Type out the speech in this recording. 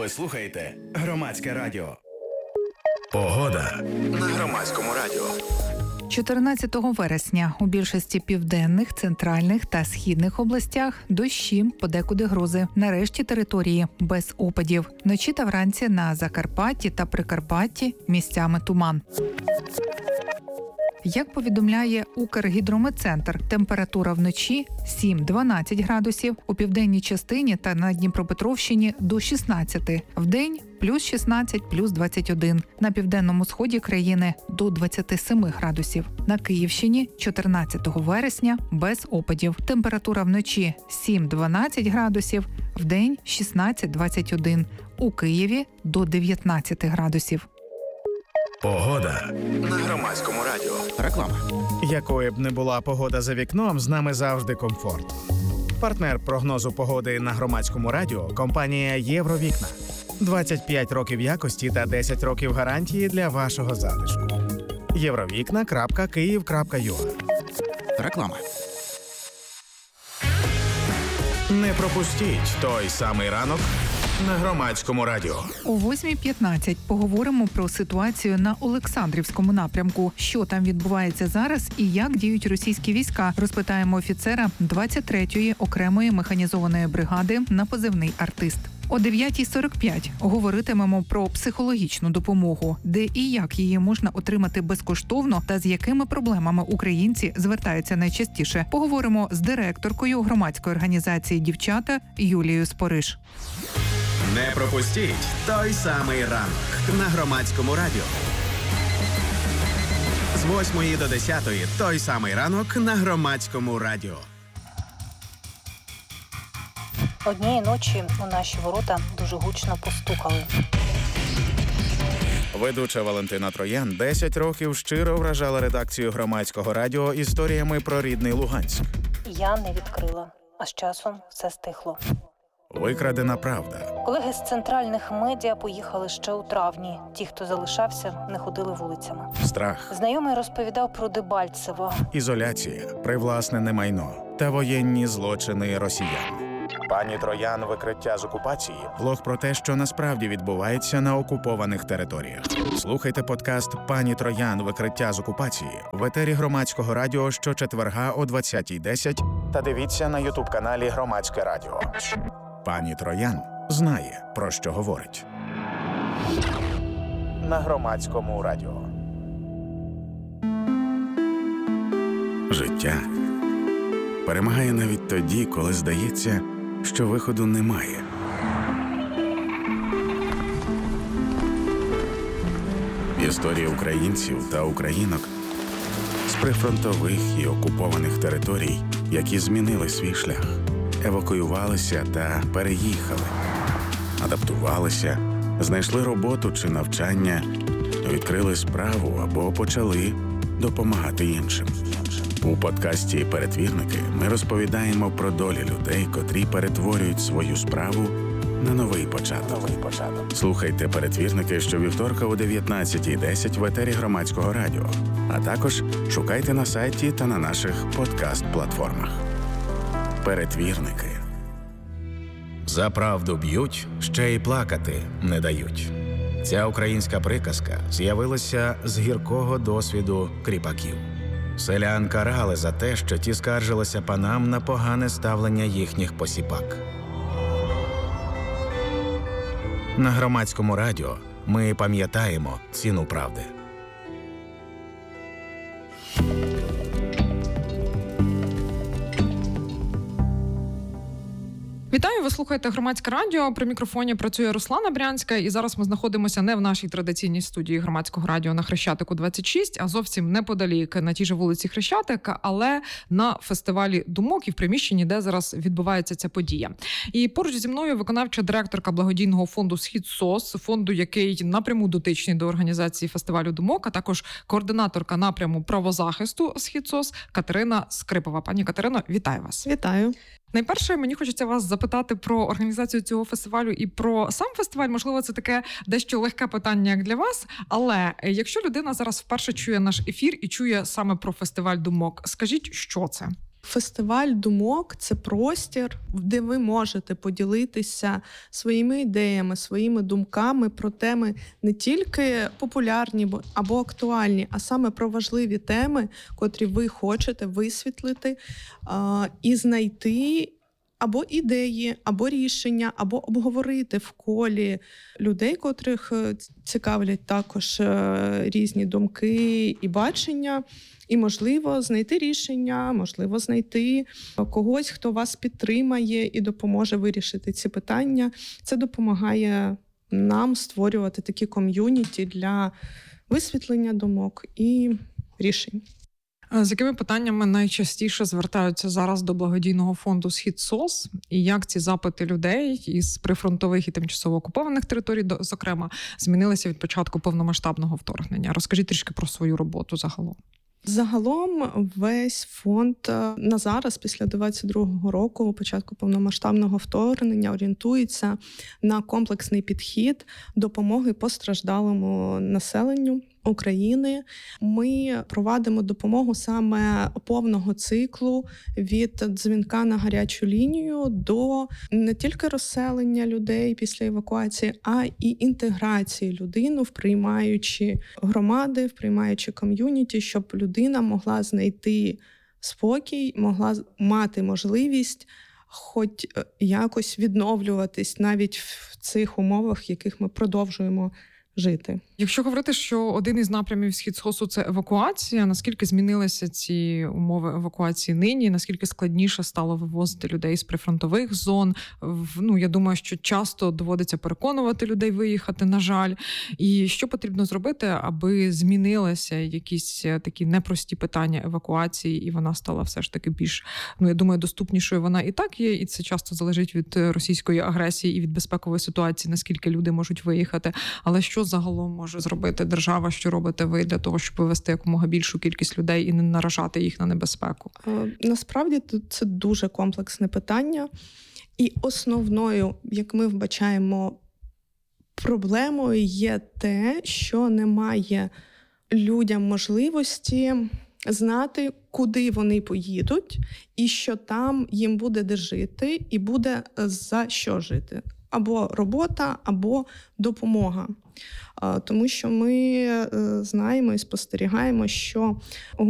Ви слухаєте Громадське радіо. Погода на Громадському радіо. 14 вересня у більшості південних, центральних та східних областях дощі, подекуди грози. На решті території без опадів. Вночі та вранці на Закарпатті та Прикарпатті місцями туман. Як повідомляє Укргідрометцентр, температура вночі 7-12 градусів, у південній частині та на Дніпропетровщині до 16, вдень плюс 16, плюс 21, на південному сході країни до 27 градусів. На Київщині 14 вересня без опадів. Температура вночі 7-12 градусів, вдень 16-21, у Києві до 19 градусів. Погода на Громадському радіо. Реклама. Якою б не була погода за вікном, з нами завжди комфорт. Партнер прогнозу погоди на Громадському радіо – компанія «Євровікна». 25 років якості та 10 років гарантії для вашого затишку. Євровікна.Київ.ua. Реклама. Не пропустіть той самий ранок на Громадському радіо. О 8:15 поговоримо про ситуацію на Олександрівському напрямку. Що там відбувається зараз і як діють російські війська, розпитаємо офіцера 23-ї окремої механізованої бригади на позивний «Артист». О 9:45 говоритимемо про психологічну допомогу, де і як її можна отримати безкоштовно та з якими проблемами українці звертаються найчастіше. Поговоримо з директоркою громадської організації «Дівчата» Юлією Спориш. Не пропустіть той самий ранок на Громадському радіо. З 8 до 10 той самий ранок на Громадському радіо. Однієї ночі у наші ворота дуже гучно постукали. Ведуча Валентина Троян 10 років щиро вражала редакцію Громадського радіо історіями про рідний Луганськ. Я не відкрила, а з часом все стихло. Викрадена правда. Колеги з центральних медіа поїхали ще у травні. Ті, хто залишався, не ходили вулицями. Страх. Знайомий розповідав про Дебальцево. Ізоляція, привласнене майно та воєнні злочини росіян. Пані Троян «Викриття з окупації» – блог про те, що насправді відбувається на окупованих територіях. Слухайте подкаст «Пані Троян. Викриття з окупації» в етері Громадського радіо щочетверга о 20:10 та дивіться на ютуб-каналі Громадське радіо. Пані Троян знає, про що говорить. На Громадському радіо. Життя перемагає навіть тоді, коли здається, що виходу немає. Історії українців та українок з прифронтових і окупованих територій, які змінили свій шлях, евакуювалися та переїхали, адаптувалися, знайшли роботу чи навчання, відкрили справу або почали допомагати іншим. У подкасті «Перетвірники» ми розповідаємо про долі людей, котрі перетворюють свою справу на новий початок. Слухайте «Перетвірники» щовівторка о 19:10 в етері Громадського радіо, а також шукайте на сайті та на наших подкаст-платформах. «Перетвірники». За правду б'ють, ще й плакати не дають. Ця українська приказка з'явилася з гіркого досвіду кріпаків. Селян карали за те, що ті скаржилися панам на погане ставлення їхніх посіпак. На Громадському радіо ми пам'ятаємо ціну правди. Вітаю, ви слухаєте Громадське радіо. При мікрофоні працює Руслана Брянська. І зараз ми знаходимося не в нашій традиційній студії Громадського радіо на Хрещатику 26, а зовсім неподалік на тій же вулиці Хрещатика, але на фестивалі думок і в приміщенні, де зараз відбувається ця подія. І поруч зі мною виконавча директорка благодійного фонду «СхідСОС», фонду, який напряму дотичний до організації фестивалю думок, а також координаторка напряму правозахисту «СхідСОС» Катерина Скрипова. Пані Катерино, вітаю вас. Вітаю. Найперше, мені хочеться вас запитати про організацію цього фестивалю і про сам фестиваль. Можливо, це таке дещо легке питання, як для вас. Але якщо людина зараз вперше чує наш ефір і чує саме про фестиваль думок, скажіть, що це? Фестиваль думок – це простір, де ви можете поділитися своїми ідеями, своїми думками про теми не тільки популярні або актуальні, а саме про важливі теми, котрі ви хочете висвітлити і знайти або ідеї, або рішення, або обговорити в колі людей, котрих цікавлять також різні думки і бачення. І, можливо, знайти рішення, можливо, знайти когось, хто вас підтримає і допоможе вирішити ці питання. Це допомагає нам створювати такі ком'юніті для висвітлення думок і рішень. З якими питаннями найчастіше звертаються зараз до благодійного фонду «СхідСОС» і як ці запити людей із прифронтових і тимчасово окупованих територій, зокрема, змінилися від початку повномасштабного вторгнення? Розкажіть трішки про свою роботу загалом. Загалом весь фонд на зараз, після 22-го року, початку повномасштабного вторгнення, орієнтується на комплексний підхід допомоги постраждалому населенню України. Ми провадимо допомогу саме повного циклу від дзвінка на гарячу лінію до не тільки розселення людей після евакуації, а і інтеграції людини в приймаючі громади, в приймаючі ком'юніті, щоб людина могла знайти спокій, могла мати можливість хоч якось відновлюватись навіть в цих умовах, в яких ми продовжуємо жити. Якщо говорити, що один із напрямів «СхідСОСу» – це евакуація, наскільки змінилися ці умови евакуації нині, наскільки складніше стало вивозити людей з прифронтових зон? Я думаю, що часто доводиться переконувати людей виїхати, на жаль. І що потрібно зробити, аби змінилися якісь такі непрості питання евакуації, і вона стала все ж таки більш, я думаю, доступнішою вона і так є, і це часто залежить від російської агресії і від безпекової ситуації, наскільки люди можуть виїхати. Але що загалом може зробити держава, що робите ви для того, щоб вивести якомога більшу кількість людей і не наражати їх на небезпеку? Насправді це дуже комплексне питання. І основною, як ми вбачаємо, проблемою є те, що немає людям можливості знати, куди вони поїдуть, і що там їм буде де жити, і буде за що жити. Або робота, або допомога. Тому що ми знаємо і спостерігаємо, що